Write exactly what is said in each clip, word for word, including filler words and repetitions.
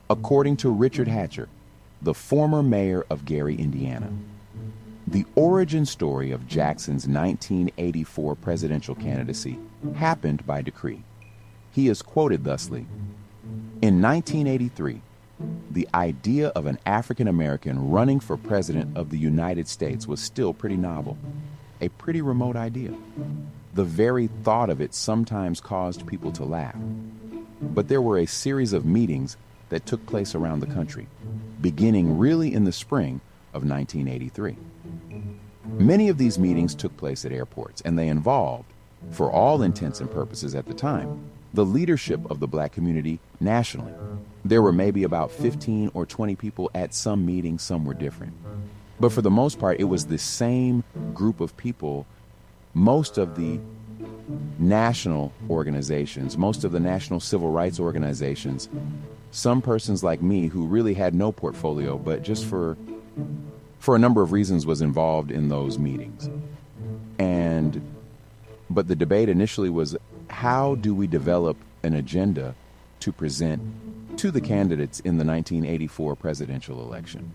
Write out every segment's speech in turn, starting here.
according to Richard Hatcher, the former mayor of Gary, Indiana. The origin story of Jackson's nineteen eighty-four presidential candidacy happened by decree. He is quoted thusly: "In nineteen eighty-three, the idea of an African American running for president of the United States was still pretty novel, a pretty remote idea. The very thought of it sometimes caused people to laugh. But there were a series of meetings that took place around the country, beginning really in the spring of nineteen eighty-three. Many of these meetings took place at airports, and they involved, for all intents and purposes at the time, the leadership of the black community nationally. There were maybe about fifteen or twenty people at some meetings, some were different. But for the most part, it was the same group of people. Most of the national organizations, most of the national civil rights organizations, some persons like me who really had no portfolio, but just for for a number of reasons was involved in those meetings. And but the debate initially was, how do we develop an agenda to present to the candidates in the nineteen eighty-four presidential election?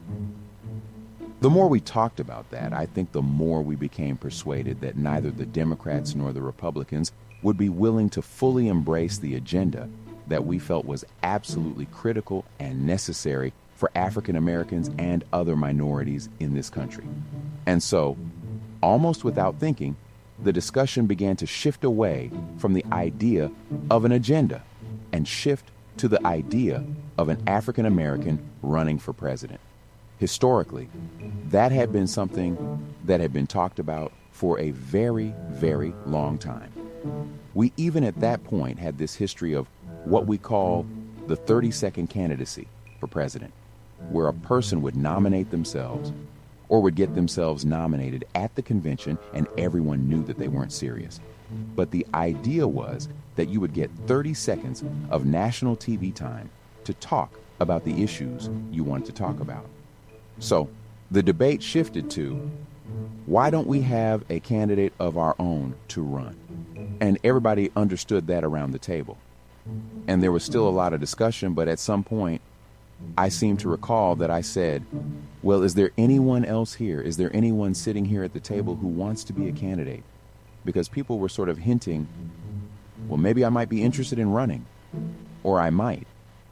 The more we talked about that, I think the more we became persuaded that neither the Democrats nor the Republicans would be willing to fully embrace the agenda that we felt was absolutely critical and necessary for African Americans and other minorities in this country. And so, almost without thinking, the discussion began to shift away from the idea of an agenda and shift to the idea of an African American running for president. Historically, that had been something that had been talked about for a very, very long time. We even at that point had this history of what we call the thirty-second candidacy for president, where a person would nominate themselves or would get themselves nominated at the convention and everyone knew that they weren't serious. But the idea was that you would get thirty seconds of national T V time to talk about the issues you wanted to talk about. So the debate shifted to, why don't we have a candidate of our own to run? And everybody understood that around the table. And there was still a lot of discussion, but at some point, I seem to recall that I said, well, is there anyone else here? Is there anyone sitting here at the table who wants to be a candidate? Because people were sort of hinting, well, maybe I might be interested in running, or I might.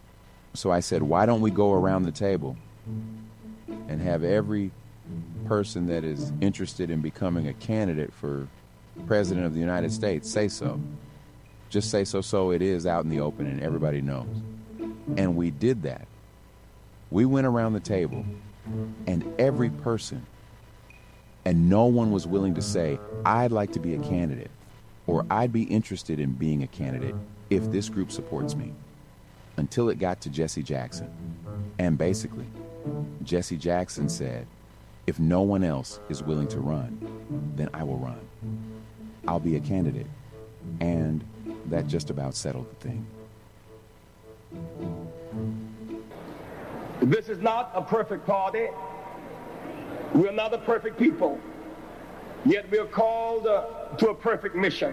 So I said, why don't we go around the table and have every person that is interested in becoming a candidate for president of the United States say so. Just say so, so it is out in the open and everybody knows. And we did that. We went around the table and every person, and no one was willing to say, I'd like to be a candidate, or I'd be interested in being a candidate if this group supports me, until it got to Jesse Jackson. And basically, Jesse Jackson said, if no one else is willing to run, then I will run. I'll be a candidate. And that just about settled the thing. This is not a perfect party. We're not a perfect people. Yet we are called uh, to a perfect mission.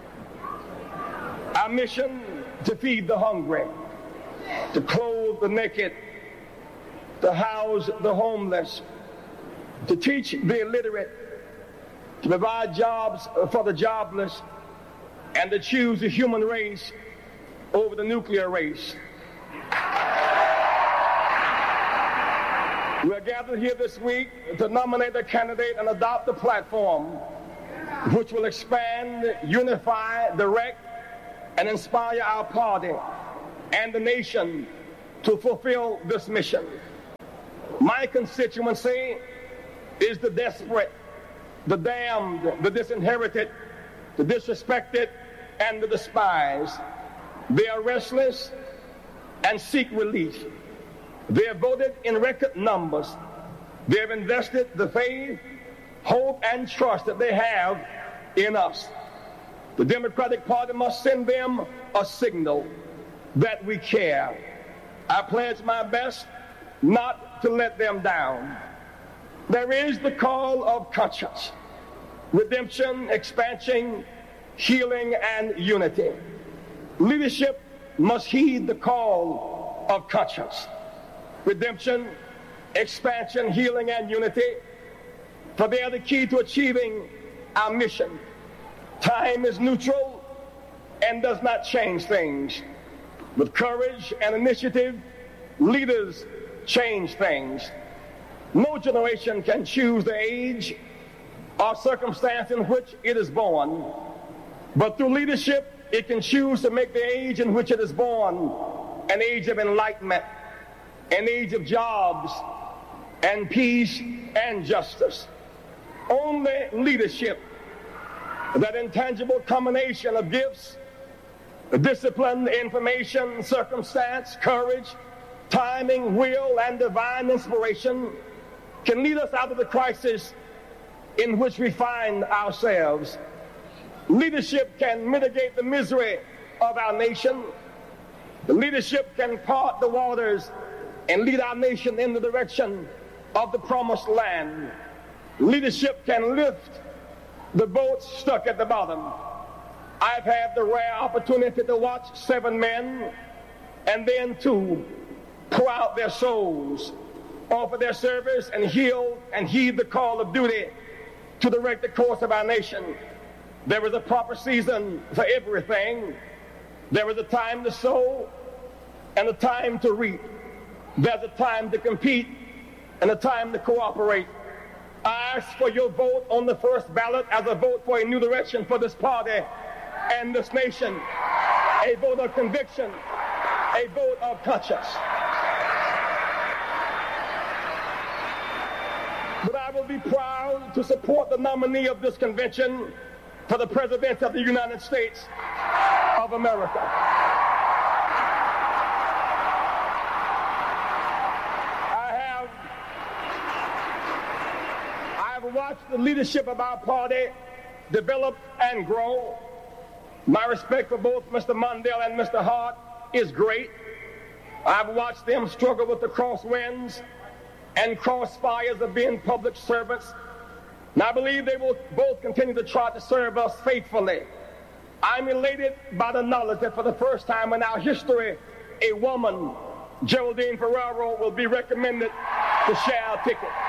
Our mission, to feed the hungry, to clothe the naked, to house the homeless, to teach the illiterate, to provide jobs for the jobless, and to choose the human race over the nuclear race. We're gathered here this week to nominate a candidate and adopt a platform which will expand, unify, direct, and inspire our party and the nation to fulfill this mission. My constituency is the desperate, the damned, the disinherited, the disrespected, and the despised. They are restless and seek relief. They have voted in record numbers. They have invested the faith, hope, and trust that they have in us. The Democratic Party must send them a signal that we care. I pledge my best not to let them down. There is the call of conscience, redemption, expansion, healing, and unity. Leadership must heed the call of conscience. Redemption, expansion, healing, and unity, for they are the key to achieving our mission. Time is neutral and does not change things. With courage and initiative, leaders change things. No generation can choose the age or circumstance in which it is born, but through leadership, it can choose to make the age in which it is born an age of enlightenment, an age of jobs and peace and justice. Only leadership, that intangible combination of gifts, discipline, information, circumstance, courage, timing, will, and divine inspiration, can lead us out of the crisis in which we find ourselves. Leadership can mitigate the misery of our nation. The leadership can part the waters and lead our nation in the direction of the promised land. Leadership can lift the boats stuck at the bottom. I've had the rare opportunity to watch seven men and then two pour out their souls, offer their service, and heal and heed the call of duty to direct the course of our nation. There is a proper season for everything. There is a time to sow and a time to reap. There's a time to compete and a time to cooperate. I ask for your vote on the first ballot as a vote for a new direction for this party and this nation. A vote of conviction, a vote of conscience. But I will be proud to support the nominee of this convention for the President of the United States of America. I have, I have watched the leadership of our party develop and grow. My respect for both Mister Mondale and Mister Hart is great. I've watched them struggle with the crosswinds and crossfires of being public servants. And I believe they will both continue to try to serve us faithfully. I'm elated by the knowledge that for the first time in our history, a woman, Geraldine Ferraro, will be recommended to share a ticket.